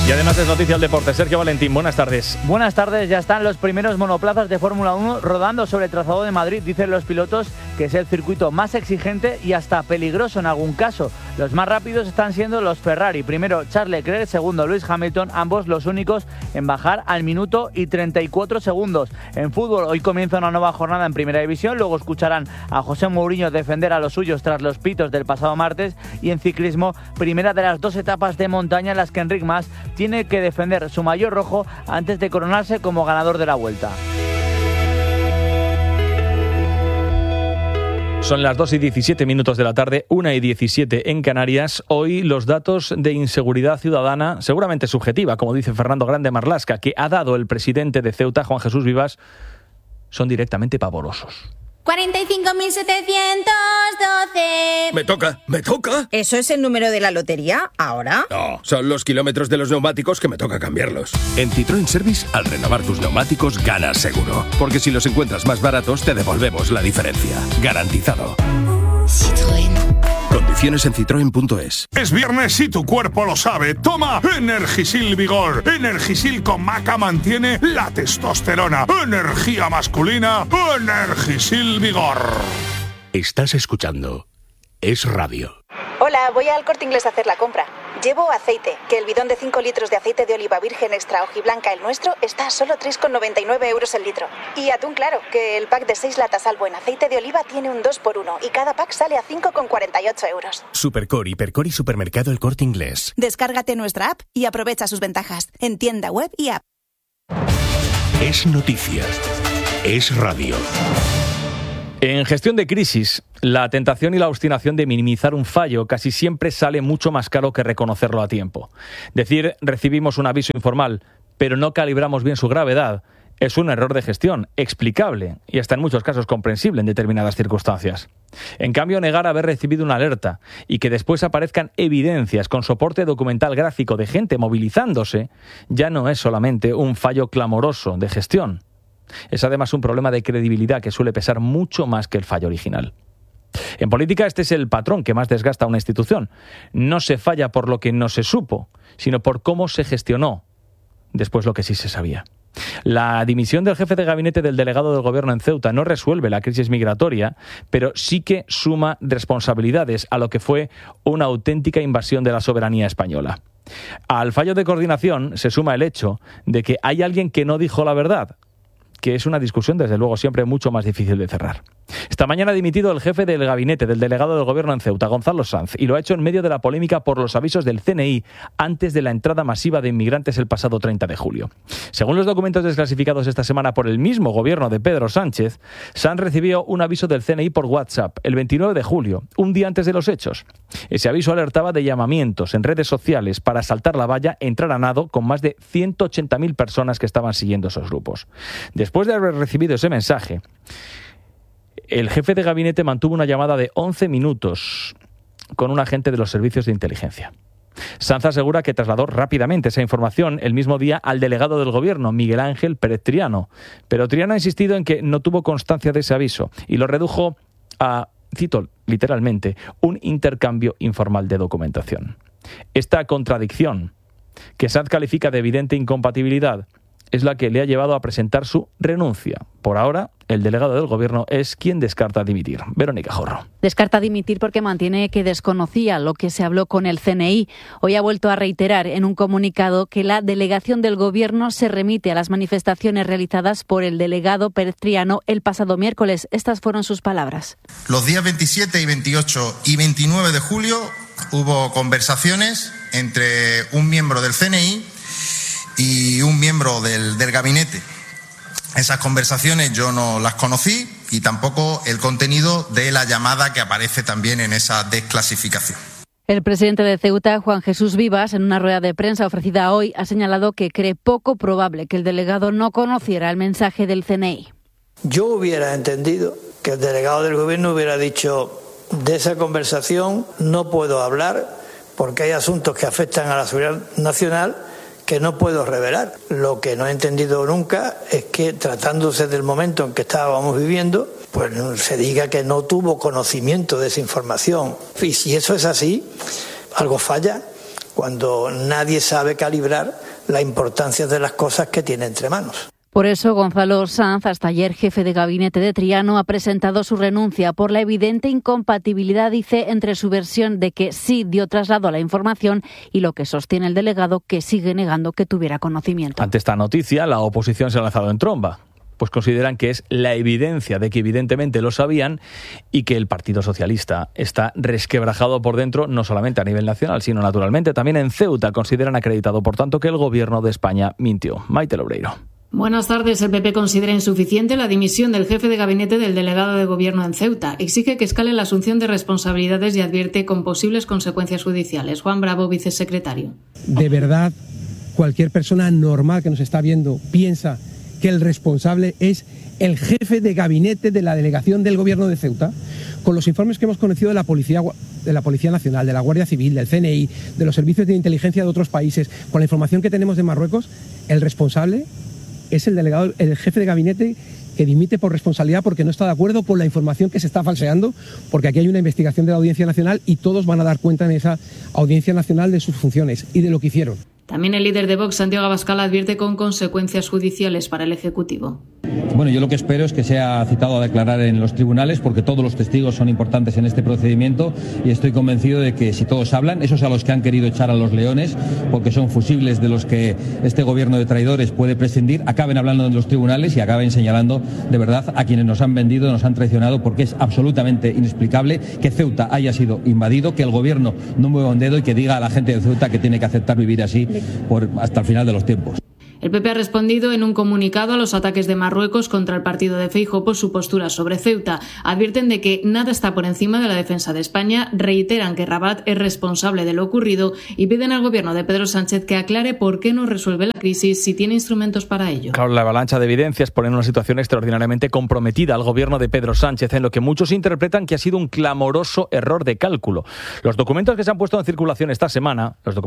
Y además es noticia el deporte. Sergio Valentín, buenas tardes. Buenas tardes, ya están los primeros monoplazas de Fórmula 1 rodando sobre el trazado de Madrid. Dicen los pilotos que es el circuito más exigente y hasta peligroso en algún caso. Los más rápidos están siendo los Ferrari. Primero Charles Leclerc, segundo Lewis Hamilton, ambos los únicos en bajar al minuto y 34 segundos. En fútbol, hoy comienza una nueva jornada en Primera División. Luego escucharán a José Mourinho defender a los suyos tras los pitos del pasado martes. Y en ciclismo, primera de las dos etapas de montaña en las que Enric Mas tiene que defender su maillot rojo antes de coronarse como ganador de la Vuelta. Son las 2:17 de la tarde, 1:17 en Canarias. Hoy los datos de inseguridad ciudadana, seguramente subjetiva, como dice Fernando Grande Marlasca, que ha dado el presidente de Ceuta, Juan Jesús Vivas, son directamente pavorosos. 45.712. Me toca. ¿Eso es el número de la lotería ahora? No, son los kilómetros de los neumáticos que me toca cambiarlos. En Citroën Service, al renovar tus neumáticos, ganas seguro. Porque si los encuentras más baratos, te devolvemos la diferencia. Garantizado. Citroën. Condiciones en citroen.es. Es viernes y tu cuerpo lo sabe. Toma Energisil Vigor. Energisil con maca mantiene la testosterona. Energía masculina. Energisil Vigor. Estás escuchando Es Radio. Hola, voy al Corte Inglés a hacer la compra. Llevo aceite, que el bidón de 5 litros de aceite de oliva virgen extra hojiblanca, el nuestro, está a solo 3,99 euros el litro. Y atún, claro, que el pack de 6 latas Albo en aceite de oliva tiene un 2x1 y cada pack sale a 5,48 euros. Supercor, Hipercor y Supermercado El Corte Inglés. Descárgate nuestra app y aprovecha sus ventajas en tienda web y app. Es noticia. Es radio. En gestión de crisis, la tentación y la obstinación de minimizar un fallo casi siempre sale mucho más caro que reconocerlo a tiempo. Decir recibimos un aviso informal, pero no calibramos bien su gravedad, es un error de gestión, explicable y hasta en muchos casos comprensible en determinadas circunstancias. En cambio, negar haber recibido una alerta y que después aparezcan evidencias con soporte documental gráfico de gente movilizándose, ya no es solamente un fallo clamoroso de gestión. Es además un problema de credibilidad que suele pesar mucho más que el fallo original. En política este es el patrón que más desgasta a una institución. No se falla por lo que no se supo, sino por cómo se gestionó después lo que sí se sabía. La dimisión del jefe de gabinete del delegado del gobierno en Ceuta no resuelve la crisis migratoria, pero sí que suma responsabilidades a lo que fue una auténtica invasión de la soberanía española. Al fallo de coordinación se suma el hecho de que hay alguien que no dijo la verdad, que es una discusión, desde luego, siempre mucho más difícil de cerrar. Esta mañana ha dimitido el jefe del gabinete del delegado del gobierno en Ceuta, Gonzalo Sanz, y lo ha hecho en medio de la polémica por los avisos del CNI antes de la entrada masiva de inmigrantes el pasado 30 de julio. Según los documentos desclasificados esta semana por el mismo gobierno de Pedro Sánchez, Sanz recibió un aviso del CNI por WhatsApp el 29 de julio, un día antes de los hechos. Ese aviso alertaba de llamamientos en redes sociales para saltar la valla, entrar a nado con más de 180.000 personas que estaban siguiendo esos grupos. Después de haber recibido ese mensaje, el jefe de gabinete mantuvo una llamada de 11 minutos con un agente de los servicios de inteligencia. Sanz asegura que trasladó rápidamente esa información el mismo día al delegado del gobierno, Miguel Ángel Pérez Triano. Pero Triano ha insistido en que no tuvo constancia de ese aviso y lo redujo a, cito literalmente, un intercambio informal de documentación. Esta contradicción, que Sanz califica de evidente incompatibilidad, es la que le ha llevado a presentar su renuncia. Por ahora, el delegado del gobierno es quien descarta dimitir. Verónica Jorro. Descarta dimitir porque mantiene que desconocía lo que se habló con el CNI. Hoy ha vuelto a reiterar en un comunicado que la delegación del gobierno se remite a las manifestaciones realizadas por el delegado Pérez Triano el pasado miércoles. Estas fueron sus palabras. Los días 27 y 28 y 29 de julio hubo conversaciones entre un miembro del CNI y un miembro del gabinete. Esas conversaciones yo no las conocí y tampoco el contenido de la llamada que aparece también en esa desclasificación. El presidente de Ceuta, Juan Jesús Vivas, en una rueda de prensa ofrecida hoy, ha señalado que cree poco probable que el delegado no conociera el mensaje del CNI. Yo hubiera entendido que el delegado del gobierno hubiera dicho: de esa conversación no puedo hablar porque hay asuntos que afectan a la seguridad nacional que no puedo revelar. Lo que no he entendido nunca es que, tratándose del momento en que estábamos viviendo, pues se diga que no tuvo conocimiento de esa información. Y si eso es así, algo falla, cuando nadie sabe calibrar la importancia de las cosas que tiene entre manos. Por eso, Gonzalo Sanz, hasta ayer jefe de gabinete de Triano, ha presentado su renuncia por la evidente incompatibilidad, dice, entre su versión de que sí dio traslado a la información y lo que sostiene el delegado, que sigue negando que tuviera conocimiento. Ante esta noticia, la oposición se ha lanzado en tromba. Pues consideran que es la evidencia de que evidentemente lo sabían y que el Partido Socialista está resquebrajado por dentro, no solamente a nivel nacional, sino naturalmente también en Ceuta. Consideran acreditado, por tanto, que el gobierno de España mintió. Maite Lobreiro. Buenas tardes. El PP considera insuficiente la dimisión del jefe de gabinete del delegado de gobierno en Ceuta. Exige que escale la asunción de responsabilidades y advierte con posibles consecuencias judiciales. Juan Bravo, vicesecretario. De verdad, cualquier persona normal que nos está viendo piensa que el responsable es el jefe de gabinete de la delegación del gobierno de Ceuta. Con los informes que hemos conocido de la Policía Nacional, de la Guardia Civil, del CNI, de los servicios de inteligencia de otros países, con la información que tenemos de Marruecos, el responsable es el delegado, el jefe de gabinete, que dimite por responsabilidad porque no está de acuerdo con la información que se está falseando, porque aquí hay una investigación de la Audiencia Nacional y todos van a dar cuenta en esa Audiencia Nacional de sus funciones y de lo que hicieron. También el líder de Vox, Santiago Abascal, advierte con consecuencias judiciales para el Ejecutivo. Bueno, yo lo que espero es que sea citado a declarar en los tribunales, porque todos los testigos son importantes en este procedimiento y estoy convencido de que si todos hablan, esos a los que han querido echar a los leones, porque son fusibles de los que este gobierno de traidores puede prescindir, acaben hablando en los tribunales y acaben señalando de verdad a quienes nos han vendido, nos han traicionado, porque es absolutamente inexplicable que Ceuta haya sido invadido, que el gobierno no mueva un dedo y que diga a la gente de Ceuta que tiene que aceptar vivir así hasta el final de los tiempos. El PP ha respondido en un comunicado a los ataques de Marruecos contra el partido de Feijóo por su postura sobre Ceuta. Advierten de que nada está por encima de la defensa de España, reiteran que Rabat es responsable de lo ocurrido y piden al gobierno de Pedro Sánchez que aclare por qué no resuelve la crisis si tiene instrumentos para ello. Claro, la avalancha de evidencias pone en una situación extraordinariamente comprometida al gobierno de Pedro Sánchez, en lo que muchos interpretan que ha sido un clamoroso error de cálculo. Los documentos que se han puesto en circulación esta semana, el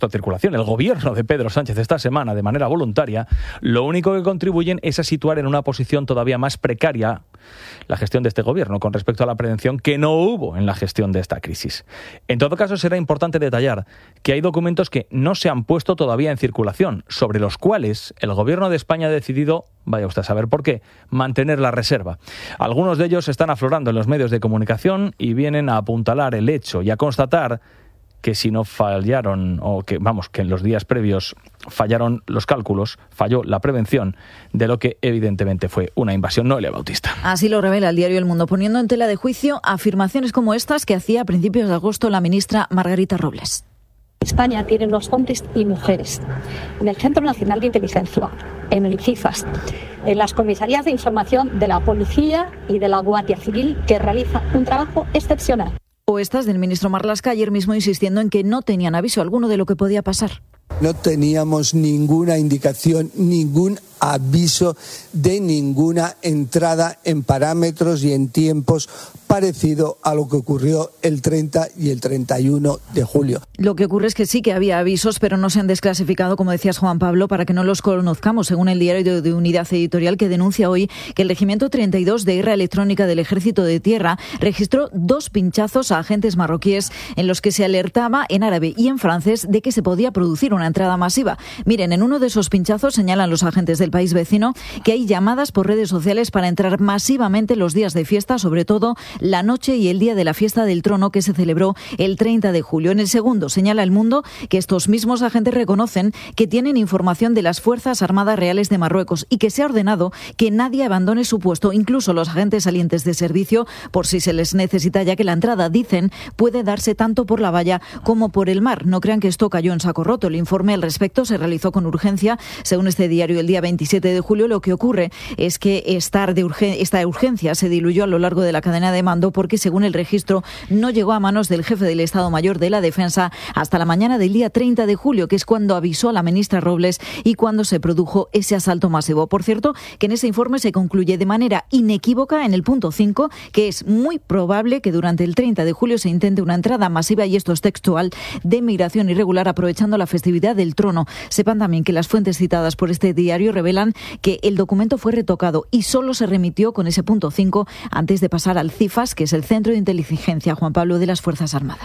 gobierno de Pedro Sánchez esta semana de manera voluntaria, lo único que contribuyen es a situar en una posición todavía más precaria la gestión de este gobierno con respecto a la prevención que no hubo en la gestión de esta crisis. En todo caso, será importante detallar que hay documentos que no se han puesto todavía en circulación, sobre los cuales el gobierno de España ha decidido, vaya usted a saber por qué, mantener la reserva. Algunos de ellos están aflorando en los medios de comunicación y vienen a apuntalar el hecho y a constatar que si no fallaron, o que en los días previos fallaron los cálculos, falló la prevención de lo que evidentemente fue una invasión. Noelia Bautista. Así lo revela el diario El Mundo, poniendo en tela de juicio afirmaciones como estas que hacía a principios de agosto la ministra Margarita Robles. España tiene unos hombres y mujeres en el Centro Nacional de Inteligencia, en el CIFAS, en las comisarías de información de la Policía y de la Guardia Civil, que realizan un trabajo excepcional. O estas del ministro Marlaska, ayer mismo insistiendo en que no tenían aviso alguno de lo que podía pasar. No teníamos ninguna indicación, ningún aviso de ninguna entrada en parámetros y en tiempos parecido a lo que ocurrió el 30 y el 31 de julio. Lo que ocurre es que sí que había avisos, pero no se han desclasificado, como decías Juan Pablo, para que no los conozcamos, según el diario de Unidad Editorial, que denuncia hoy que el Regimiento 32 de Guerra Electrónica del Ejército de Tierra registró 2 pinchazos a agentes marroquíes en los que se alertaba en árabe y en francés de que se podía producir una entrada masiva. Miren, en uno de esos pinchazos señalan los agentes del país vecino que hay llamadas por redes sociales para entrar masivamente los días de fiesta, sobre todo la noche y el día de la fiesta del trono que se celebró el 30 de julio. En el segundo señala El Mundo que estos mismos agentes reconocen que tienen información de las Fuerzas Armadas Reales de Marruecos y que se ha ordenado que nadie abandone su puesto, incluso los agentes salientes de servicio, por si se les necesita, ya que la entrada, dicen, puede darse tanto por la valla como por el mar. No crean que esto cayó en saco roto. El informe al respecto se realizó con urgencia. Según este diario, el día 27 de julio, lo que ocurre es que esta urgencia se diluyó a lo largo de la cadena de mando porque, según el registro, no llegó a manos del jefe del Estado Mayor de la Defensa hasta la mañana del día 30 de julio, que es cuando avisó a la ministra Robles y cuando se produjo ese asalto masivo. Por cierto, que en ese informe se concluye de manera inequívoca en el punto 5 que es muy probable que durante el 30 de julio se intente una entrada masiva, y esto es textual, de migración irregular aprovechando la festividad del trono. Sepan también que las fuentes citadas por este diario revelan que el documento fue retocado y solo se remitió con ese punto 5 antes de pasar al CIFAS, que es el Centro de Inteligencia, Juan Pablo, de las Fuerzas Armadas.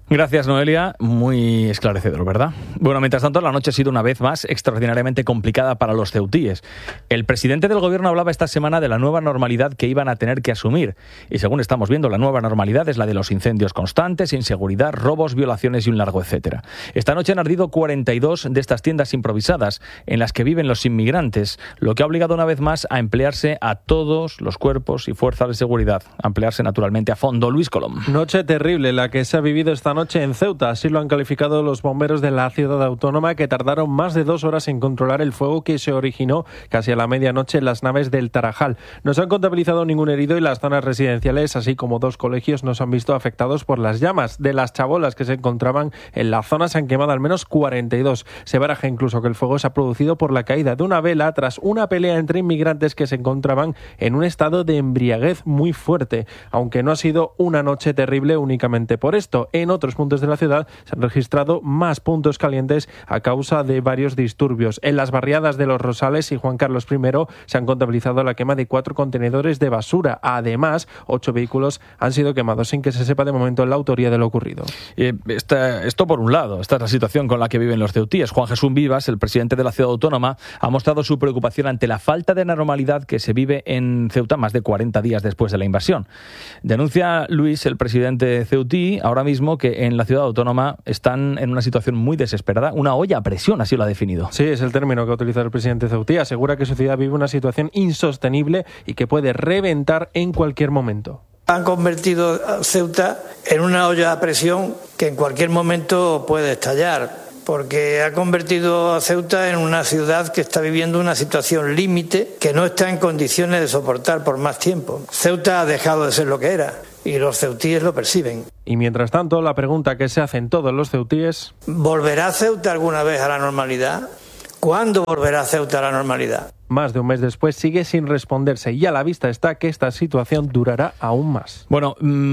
Gracias, Noelia. Muy esclarecedor, ¿verdad? Bueno, mientras tanto, la noche ha sido una vez más extraordinariamente complicada para los ceutíes. El presidente del gobierno hablaba esta semana de la nueva normalidad que iban a tener que asumir. Y según estamos viendo, la nueva normalidad es la de los incendios constantes, inseguridad, robos, violaciones y un largo etcétera. Esta noche han ardido 42 de estas tiendas improvisadas en las que viven los inmigrantes, lo que ha obligado una vez más a emplearse a todos los cuerpos y fuerzas de seguridad. A emplearse naturalmente a fondo. Luis Colom. Noche terrible la que se ha vivido esta noche en Ceuta, así lo han calificado los bomberos de la ciudad autónoma, que tardaron más de 2 horas en controlar el fuego que se originó casi a la medianoche en las naves del Tarajal. No se han contabilizado ningún herido y las zonas residenciales, así como 2 colegios, no se han visto afectados por las llamas. De las chabolas que se encontraban en la zona se han quemado al menos 42. Se baraja incluso que el fuego se ha producido por la caída de una vela tras una pelea entre inmigrantes que se encontraban en un estado de embriaguez muy fuerte, aunque no ha sido una noche terrible únicamente por esto. En otros puntos de la ciudad se han registrado más puntos calientes a causa de varios disturbios. En las barriadas de Los Rosales y Juan Carlos I se han contabilizado la quema de 4 contenedores de basura. Además, 8 vehículos han sido quemados sin que se sepa de momento la autoría de lo ocurrido. Esto por un lado, esta es la situación con la que viven los ceutíes. Juan Jesús Vivas, el presidente de la ciudad autónoma, ha mostrado su preocupación ante la falta de normalidad que se vive en Ceuta más de 40 días después de la invasión. Denuncia Luis, el presidente ceutí, ahora mismo que en la ciudad autónoma están en una situación muy desesperada, una olla a presión, así lo ha definido. Sí, es el término que ha utilizado el presidente ceutí. Asegura que su ciudad vive una situación insostenible y que puede reventar en cualquier momento. Han convertido a Ceuta en una olla a presión que en cualquier momento puede estallar, porque ha convertido a Ceuta en una ciudad que está viviendo una situación límite que no está en condiciones de soportar por más tiempo. Ceuta ha dejado de ser lo que era y los ceutíes lo perciben. Y mientras tanto, la pregunta que se hacen todos los ceutíes: ¿volverá Ceuta alguna vez a la normalidad? ¿Cuándo volverá Ceuta a la normalidad? Más de un mes después sigue sin responderse y a la vista está que esta situación durará aún más. Bueno,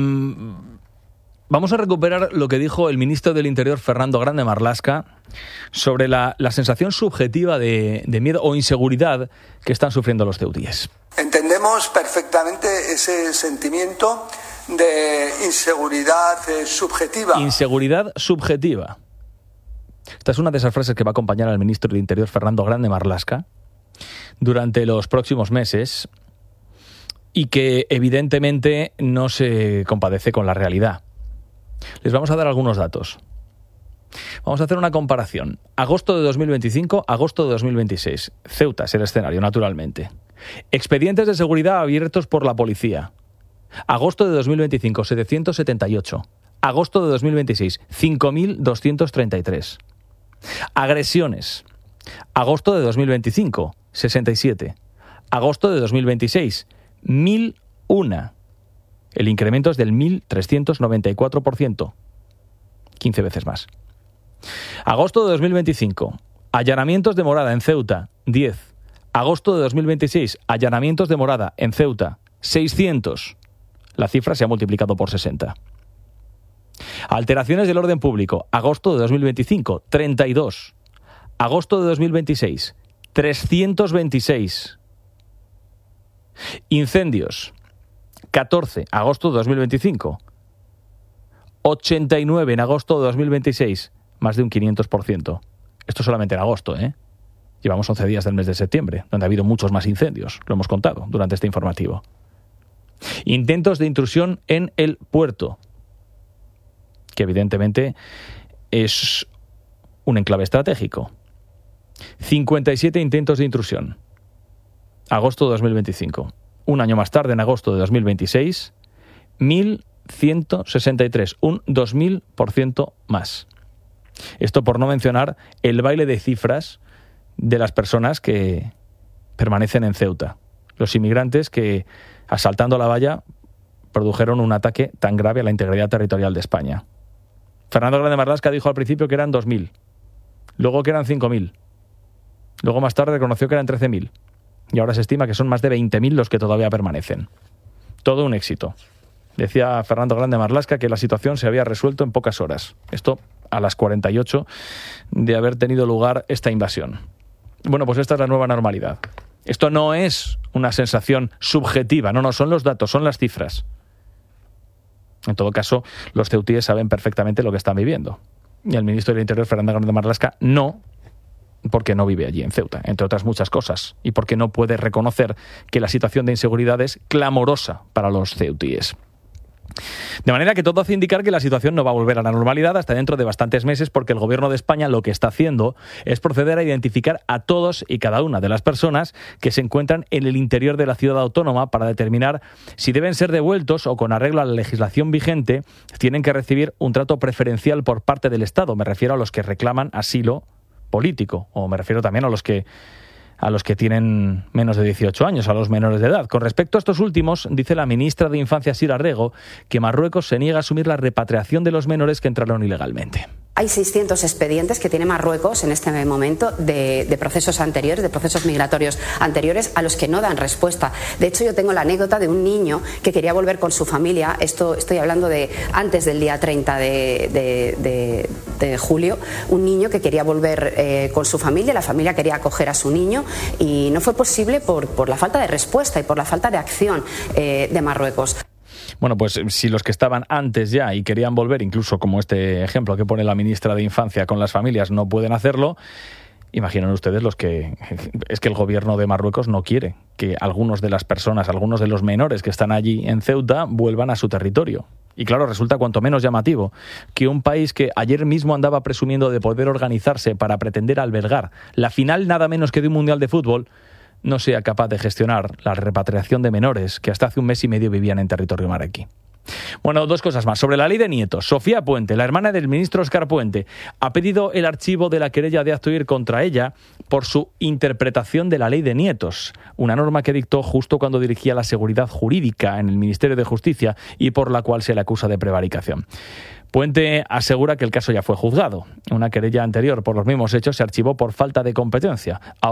vamos a recuperar lo que dijo el ministro del Interior, Fernando Grande Marlaska, sobre la sensación subjetiva de miedo o inseguridad que están sufriendo los ceutíes. Entendemos perfectamente ese sentimiento de inseguridad subjetiva. Inseguridad subjetiva. Esta es una de esas frases que va a acompañar al ministro del Interior, Fernando Grande Marlaska, durante los próximos meses y que evidentemente no se compadece con la realidad. Les vamos a dar algunos datos. Vamos a hacer una comparación. Agosto de 2025, agosto de 2026. Ceuta es el escenario, naturalmente. Expedientes de seguridad abiertos por la policía. Agosto de 2025, 778. Agosto de 2026, 5.233. Agresiones. Agosto de 2025, 67. Agosto de 2026, 1.001. El incremento es del 1.394%. 15 veces más. Agosto de 2025, allanamientos de morada en Ceuta, 10. Agosto de 2026, allanamientos de morada en Ceuta, 600. La cifra se ha multiplicado por 60. Alteraciones del orden público, agosto de 2025, 32. Agosto de 2026, 326. Incendios, 14, agosto de 2025. 89 en agosto de 2026, más de un 500%. Esto solamente en agosto, ¿eh? Llevamos 11 días del mes de septiembre, donde ha habido muchos más incendios, lo hemos contado durante este informativo. Intentos de intrusión en el puerto, que evidentemente es un enclave estratégico. 57 intentos de intrusión. Agosto de 2025. Un año más tarde, en agosto de 2026, 1.163, un 2.000% más. Esto por no mencionar el baile de cifras de las personas que permanecen en Ceuta. Los inmigrantes que, asaltando la valla, produjeron un ataque tan grave a la integridad territorial de España. Fernando Grande Marlaska dijo al principio que eran 2.000, luego que eran 5.000, luego más tarde reconoció que eran 13.000 y ahora se estima que son más de 20.000 los que todavía permanecen. Todo un éxito. Decía Fernando Grande Marlaska que la situación se había resuelto en pocas horas. Esto a las 48 de haber tenido lugar esta invasión. Bueno, pues esta es la nueva normalidad. Esto no es una sensación subjetiva, no, son los datos, son las cifras. En todo caso, los ceutíes saben perfectamente lo que están viviendo. Y el ministro del Interior, Fernando Grande Marlaska, no, porque no vive allí en Ceuta, entre otras muchas cosas, y porque no puede reconocer que la situación de inseguridad es clamorosa para los ceutíes. De manera que todo hace indicar que la situación no va a volver a la normalidad hasta dentro de bastantes meses, porque el Gobierno de España lo que está haciendo es proceder a identificar a todos y cada una de las personas que se encuentran en el interior de la ciudad autónoma para determinar si deben ser devueltos o, con arreglo a la legislación vigente, tienen que recibir un trato preferencial por parte del Estado. Me refiero a los que reclaman asilo político, o me refiero también a los que tienen menos de 18 años, a los menores de edad. Con respecto a estos últimos, dice la ministra de Infancia, Sira Rego, que Marruecos se niega a asumir la repatriación de los menores que entraron ilegalmente. Hay 600 expedientes que tiene Marruecos en este momento de procesos anteriores, de procesos migratorios anteriores a los que no dan respuesta. De hecho, yo tengo la anécdota de un niño que quería volver con su familia, esto estoy hablando de antes del día 30 de julio, un niño que quería volver con su familia, la familia quería acoger a su niño y no fue posible por la falta de respuesta y por la falta de acción de Marruecos. Bueno, pues si los que estaban antes ya y querían volver, incluso como este ejemplo que pone la ministra de Infancia con las familias, no pueden hacerlo, imaginen ustedes es que el gobierno de Marruecos no quiere que algunos de las personas, algunos de los menores que están allí en Ceuta vuelvan a su territorio. Y claro, resulta cuanto menos llamativo que un país que ayer mismo andaba presumiendo de poder organizarse para pretender albergar la final nada menos que de un mundial de fútbol, no sea capaz de gestionar la repatriación de menores que hasta hace un mes y medio vivían en territorio marroquí. Bueno, dos cosas más. Sobre la ley de nietos, Sofía Puente, la hermana del ministro Óscar Puente, ha pedido el archivo de la querella de Acto Ir contra ella por su interpretación de la ley de nietos, una norma que dictó justo cuando dirigía la seguridad jurídica en el Ministerio de Justicia y por la cual se le acusa de prevaricación. Puente asegura que el caso ya fue juzgado. Una querella anterior por los mismos hechos se archivó por falta de competencia.